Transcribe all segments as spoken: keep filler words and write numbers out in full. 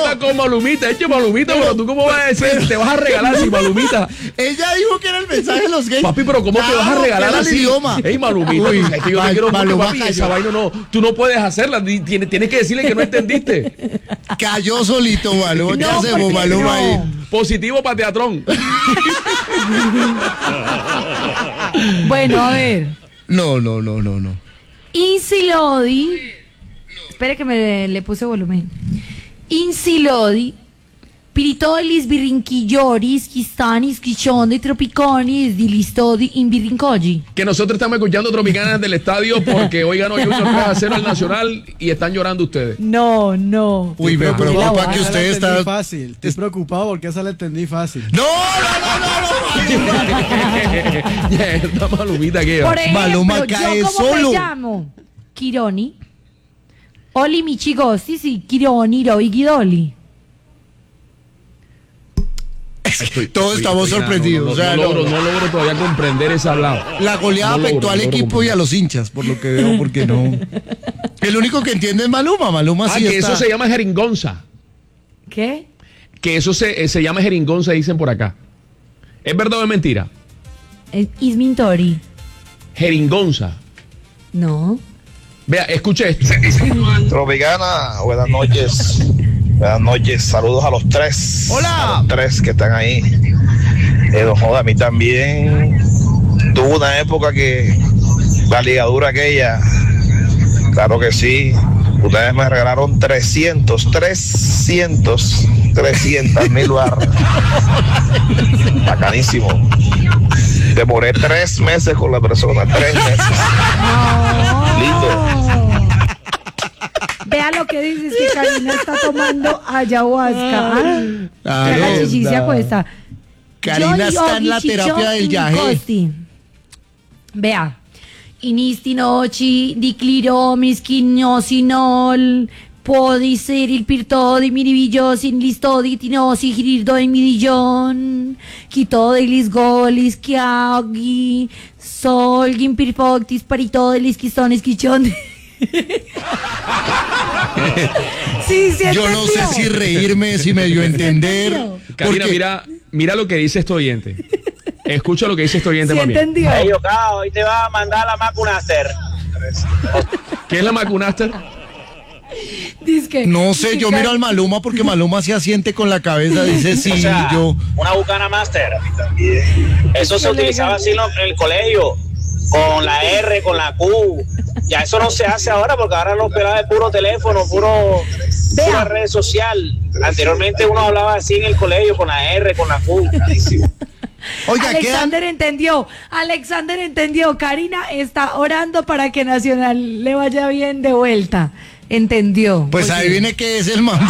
iba con Malumita, eche Malumita, pero, pero tú cómo vas a decir, pero, te vas a regalar si Malumita. Ella dijo que era el mensaje de los gays. Papi, pero ¿cómo claro, te vas a regalar así? El idioma. Ey, Malumita, Uy, es que yo mal, te quiero mucho, papi, cayó. Esa vaina no, tú no puedes hacerla, tienes, tienes que decirle que no entendiste. Cayó solito, Maluma, ¿qué no, hacemos, Maluma no. ahí? Positivo para Teatrón. Bueno, a ver. No, no, no, no, no. Insilodi. Espere que me le puse volumen. Insilodi. Piritolis, birrinquilloris, quistanis, quichondi, tropiconis, dilistodi, imbirrincogi. Que nosotros estamos escuchando Tropicanas del estadio porque hoy ganó Junior tres a cero al Nacional y están llorando ustedes. No, no. Uy, me preocupa que usted está... fácil. Estoy preocupado porque esa la entendí fácil. No, no, no, no, no. Ya, esta Malumita que Por ejemplo, Maluma cae yo como solo. me llamo Kironi, Oli Michigosti, sí, Kironi, Roy Guidoli. Estoy, Todos estoy, estamos estoy, sorprendidos. No, no, o sea, no, no, logro, no logro todavía comprender ese hablado. La goleada no afectó logro, al no equipo comprender. y a los hinchas, por lo que veo, porque no. El único que entiende es Maluma. Maluma ah, sí que está. eso se llama jeringonza. ¿Qué? Que eso se, se llama jeringonza, dicen por acá. ¿Es verdad o es mentira? Es Ismintori. Jeringonza. No. Vea, escuche esto. Tropicana, buenas noches. Buenas noches, saludos a los tres. Hola. A los tres que están ahí. Eh, no joda, a mí también tuvo una época que la ligadura aquella, claro que sí. Ustedes me regalaron trescientos, trescientos, trescientos mil barras. Bacanísimo. Demoré tres meses con la persona, tres meses. No. Lindo. Vea lo que dices, que Karina está tomando ayahuasca. ¿Ah? Claro, la chichi se acuesta. Karina Yo, está en yogi, la terapia chicho, del yaje. incosti. Vea. Inistinochi, dicliromis, quinosinol, podiseril, pirtodi, miribillosin, listodi, tinosi, girirdo, midillón, quitodelis, golis, quiagi, solgin, pirpoctis, paritodelis, quistones, quichón. Sí, sí, yo no sé si reírme, si me dio a entender. Karina, porque... mira, mira lo que dice este oyente. Escucha lo que dice este oyente, sí, mami. entendió. Hey, Ocao, hoy te va a mandar la Macunaster. ¿Qué es la Macunaster? Disque, no sé, disque yo miro al Maluma porque Maluma se asiente con la cabeza, dice sí, o sea, yo. Una Bucana Master. Eso se utilizaba así en el colegio, con la R, con la Q. Ya eso no se hace ahora porque ahora los pelados de puro teléfono, puro pura red social. Anteriormente uno hablaba así en el colegio con la R, con la Q. Oiga, Alexander ¿qué? entendió, Alexander entendió. Karina está orando para que Nacional le vaya bien de vuelta. Entendió. Pues ahí viene que es el mambo.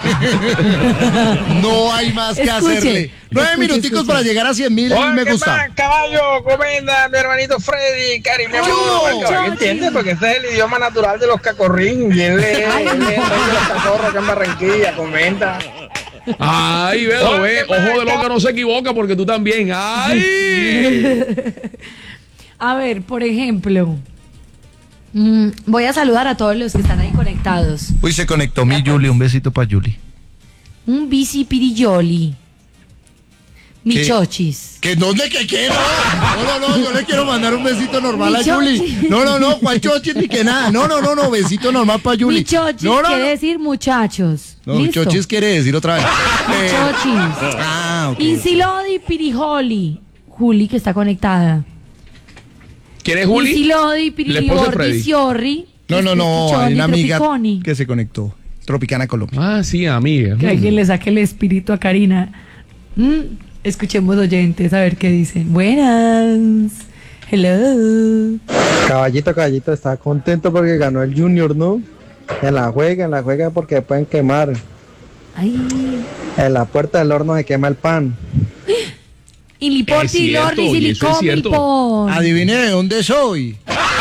No hay más que Escuche, hacerle. Nueve escuche, minuticos escuche. para llegar a cien mil me gusta. Más, caballo, comenda, mi hermanito Freddy, Cari, mi hermanito. ¿Entiendes? Porque ese es el idioma natural de los cacorrín. Y él es el rey de los cacorros acá en Barranquilla, comenta. Ay, velo, ve, ojo de loca no se equivoca porque tú también. Ay. A ver, por ejemplo, mmm, voy a saludar a todos los que están ahí conectados. Uy, se conectó mi Yuli, un besito para Yuli. Un bici pirilloli. Mi chochis. ¿Que dónde que quiero? No, no, no, yo le quiero mandar un besito normal Mi a Yuli. chochis. No, no, no, ¿cuál chochis ni que nada? No, no, no, no, besito normal para Yuli. Mi chochis no, no, quiere no. decir muchachos. No, ¿Listo? chochis quiere decir otra vez. Mi chochis. Ah, ok. Insilodi pirijoli. Juli, que está conectada. ¿Quién es Juli? Insilodi La esposa de Freddy. pirilibordi siorri. No, no, no, hay una amiga Tropiconi. que se conectó. Tropicana Colombia. Ah, sí, amiga. Que alguien le saque el espíritu a Karina. Mm, escuchemos oyentes a ver qué dicen. Buenas. Hello. Caballito, caballito, está contento porque ganó el Junior, ¿no? En la juega, en la juega porque pueden quemar. Ay. En la puerta del horno se quema el pan. Y liporti, Es cierto, lordi, y eso es silicón, cierto. milpón. Adivine de dónde soy.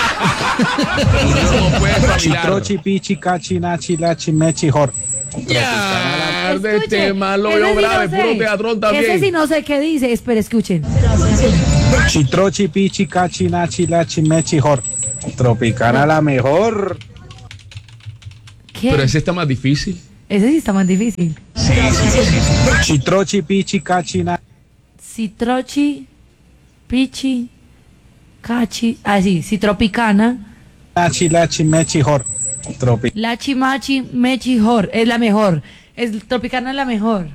No puede espabilar. Chitrochi, pichi, cachi, nachi, lachi, mechi, jor. Ya, de Escuche, tema lo ese veo sí grave, no puro sé. teatrón también. Ese sí no sé qué dice. Espera, escuchen. Chitrochi, pichi, cachi, nachi, lachi, mechi, jor. Tropicana la mejor. ¿Qué? Pero ese está más difícil. Ese sí está más difícil. Chitrochi, pichi, cachi, na- Citrochi, pichi, cachi, ah sí, citropicana, nachi, lachi, mechi, hor. Tropi. lachi, machi, mechi, jor, es la mejor. Es, tropicana es la mejor.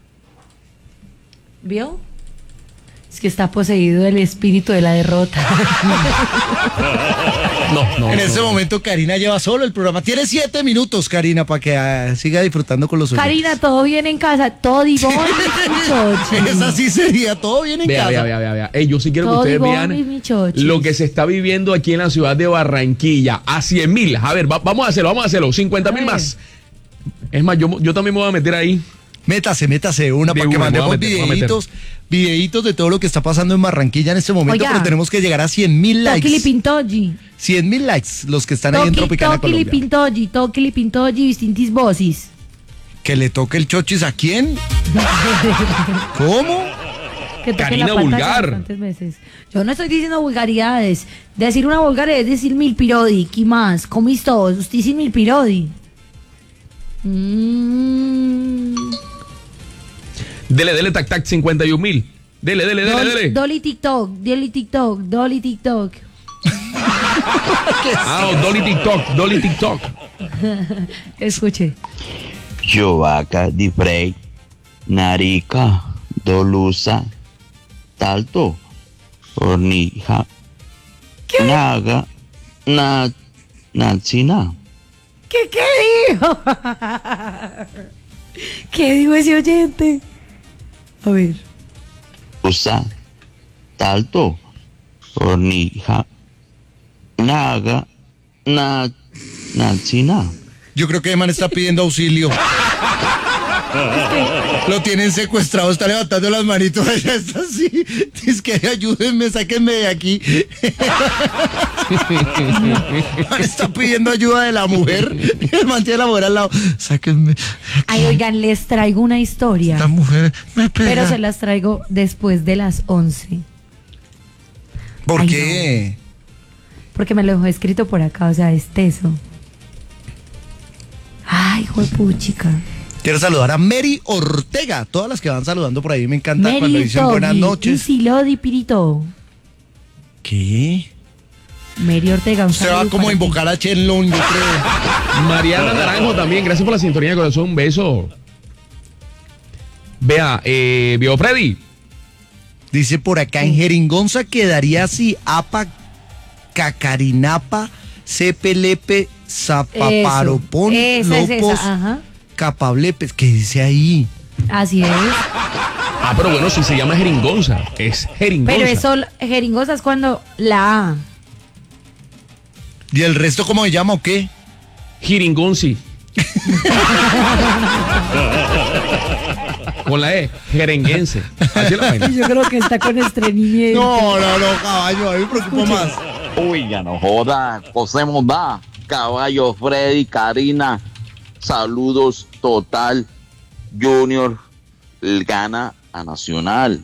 ¿Vio? Es que está poseído el espíritu de la derrota. No, no. En no, este no. momento Karina lleva solo el programa. Tiene siete minutos, Karina, para que ah, siga disfrutando con los oyentes. Karina, ¿todo bien en casa? Todo divón, Esa sí sería, todo bien en Vea, casa. vea, vea, vea, vea. Ey, yo sí quiero Todo que ustedes divón, vean mis chochis. lo que se está viviendo aquí en la ciudad de Barranquilla. A cien mil. A ver, va- vamos a hacerlo, vamos a hacerlo. cincuenta mil A ver. más. Es más, yo, yo también me voy a meter ahí. Métase, métase una De para que una, me voy a mandemos meter, me voy a meter. videitos, videitos de todo lo que está pasando en Barranquilla en este momento, Oiga. pero tenemos que llegar a cien mil Tokili likes. Pintogi. cien mil likes, los que están ahí en Tropicana Tokili Colombia. Pintogi, Tokili Pintogi, distintis voces. Que le toque el chochis a quién. ¿Cómo? Que toque Karina la pantalla vulgar. bastantes veces. Yo no estoy diciendo vulgaridades. Decir una vulgaridad es decir mil pirodi. ¿Qué más? ¿Cómo es todo? Usted dice mil pirodi. Mm. Dele, dele, tac, tac, cincuenta y un mil. Dele, dele, dele, Dolly, dele. Dolly TikTok, Dolly TikTok, Dolly TikTok. Ah, no, Dolly TikTok, Dolly TikTok. Escuche. Yovaca di Frey, Narica, Dolusa, Talto, Hornija, Naga, na, Nachina. ¿Qué, qué dijo? ¿Qué dijo ese oyente? A ver. Usa, Talto, Hornija, Naga, na, Nachina. Yo creo que Eman está pidiendo auxilio. Lo tienen secuestrado, está levantando las manitos, ella está así. Es que ayúdenme, sáquenme de aquí. Man está pidiendo ayuda de la mujer. El man tiene a la mujer al lado. Sáquenme. Ay, oigan, les traigo una historia. La mujer me pega. Pero se las traigo después de las once. ¿Por Ay, qué? Porque me lo dejó escrito por acá, o sea, es teso. Ay, juepuchica. Quiero saludar a Mary Ortega. Todas las que van saludando por ahí me encanta cuando Mary dicen buenas Togi, noches. Isilodi Pirito. ¿Qué? Mary Ortega, un Se va saludo como a para ti. invocar a Chenlong, yo creo. Mariana Naranjo también, gracias por la sintonía, corazón, un beso. Vea, eh, vio Freddy. Dice por acá en Jeringonza quedaría así: Apa, Cacarinapa, Cepelepe, Zapaparopón, Eso, esa es Lopos, esa, ajá. Capablepes. ¿Qué dice ahí? Así es. Ah, pero bueno, si se llama Jeringonza, es Jeringonza. Pero eso, jeringosa es cuando la A. ¿Y el resto cómo se llama o qué? Jeringonzi. Con la E, jerenguense. Así la vaina. Yo creo que está con estreñimiento. No, no, no, caballo, a mí me preocupa más. Uy, ya no joda, José Mondá, Caballo, Freddy, Karina, saludos total, Junior, gana a Nacional.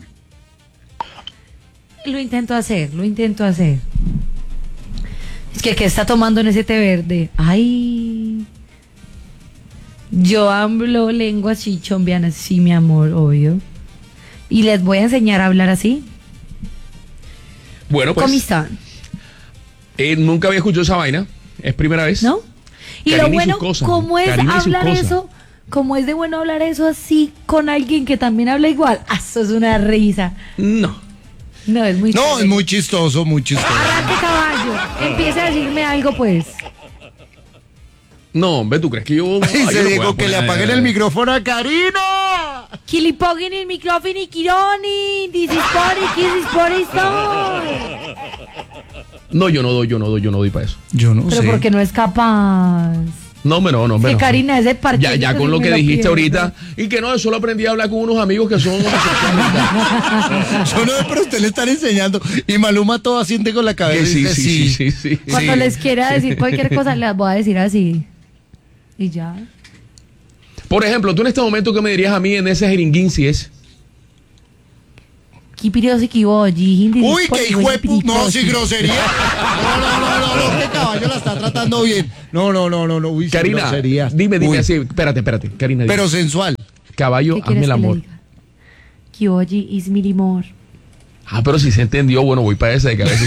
Lo intento hacer, lo intento hacer. Es que, ¿qué está tomando en ese té verde? Ay. Yo hablo lenguas chichombianas, sí, mi amor, obvio. Y les voy a enseñar a hablar así. Bueno, ¿Cómo pues están? eh, nunca había escuchado esa vaina. Es primera vez. ¿No? Y Karina lo y bueno, sus cosas, ¿cómo es Karina y sus hablar cosas. eso? ¿Cómo es de bueno hablar eso así con alguien que también habla igual? Ah, eso es una risa. No. No, es muy No, chévere. es muy chistoso, muy chistoso. Arranque, caballo. Empiece a decirme algo, pues. No, hombre, ¿tú crees que yo...? Ay, yo Dice no Diego puedo que le poner- apaguen el micrófono a Karina. Que le paguen el micrófono y Kironi. This is party, this is party song. No, yo no doy, yo no doy, yo no doy para eso. Yo no Pero sé. porque no es capaz. No, hombre, no, no, hombre. Que no. Karina es de parque. Ya, ya con lo que dijiste ahorita. Y que no, yo solo aprendí a hablar con unos amigos que son homosexuales. Yo no, pero usted le están enseñando. Y Maluma todo asiente con la cabeza. Que y sí, dice, sí, sí, sí, sí. Cuando Sí. les quiera decir cualquier cosa, les voy a decir así. Y ya. Por ejemplo, tú en este momento, ¿qué me dirías a mí en ese jeringuín si es? Uy, qué hijo de pu... No, sí, grosería. No, no, no, no, no, este caballo la está tratando bien. No, no, no, no, no. Uy, Karina, grosería. dime, dime Uy. así. Espérate, espérate. Karina, dime. Pero sensual. Caballo, hazme el amor. Kiyoji is mi limor. Ah, pero si se entendió, bueno, voy para esa de cabeza.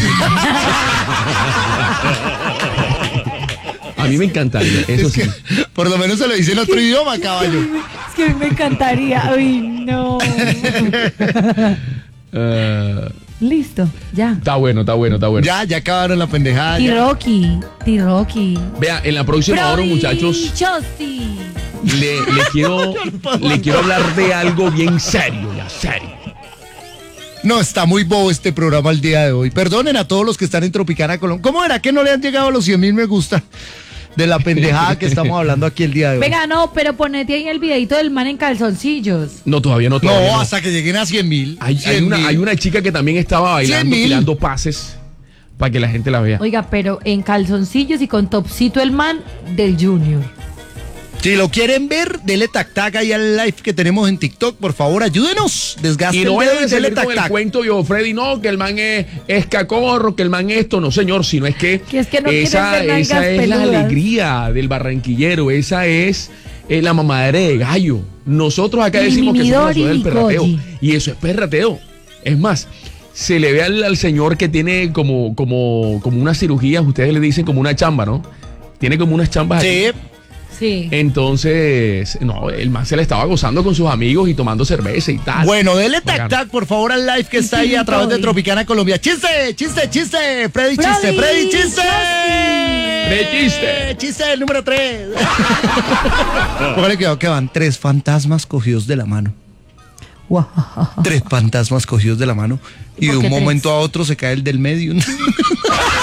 A mí me encantaría, eso Es sí. que, por lo menos se lo dice en otro idioma, caballo. Es que a mí me encantaría. Uy, no. Uh, Listo, ya. está bueno, está bueno, está bueno. Ya, ya acabaron la pendejada. ya. T-Rocky, T-Rocky. Vea, en la próxima hora, muchachos, Chosi. le, le quiero le quiero hablar de algo bien serio, ya serio. No, está muy bobo este programa el día de hoy. Perdonen a todos los que están en Tropicana Colombia. ¿Cómo era que no le han llegado a los cien mil me gusta de la pendejada que estamos hablando aquí el día de hoy? Venga, no, pero ponete ahí el videito del man en calzoncillos. No, todavía no, todavía No, no. hasta que lleguen a cien mil. Hay, hay una, hay una chica que también estaba bailando, cien mil. tirando pases para que la gente la vea. Oiga, pero en calzoncillos y con topcito el man del Junior. Si lo quieren ver, dele tac tac ahí al live que tenemos en TikTok. Por favor, ayúdenos. Desgaste Y el no dedo vayan a y dele salir tac con el tac. cuento yo, Freddy, no, que el man es, es cacorro, que el man esto, no señor, sino es que, Que es que no esa, quieren ver nalgas esa es la peludas. alegría del barranquillero, esa es eh, la mamadera de gallo. Nosotros acá Y decimos que somos la Midori ciudad del y perrateo, Koji. y eso es perrateo. Es más, se le ve al, al señor que tiene como, como, como unas cirugías, ustedes le dicen como una chamba, ¿no? Tiene como unas chambas aquí. Sí. Sí. Entonces, no, el man se le estaba gozando con sus amigos y tomando cerveza y tal. Bueno, dele tac Bacano. tac, por favor, al live que está ahí a través de Tropicana Colombia. ¡Chiste! ¡Chiste! ¡Chiste! ¡Freddy, chiste! Freddy, ¡Freddy, chiste! ¡Freddy, chiste! ¡Chiste el número tres! Póngale cuidado que van tres fantasmas cogidos de la mano. Tres fantasmas cogidos de la mano. Y ¿Y de por un qué momento tres? a otro se cae el del medio.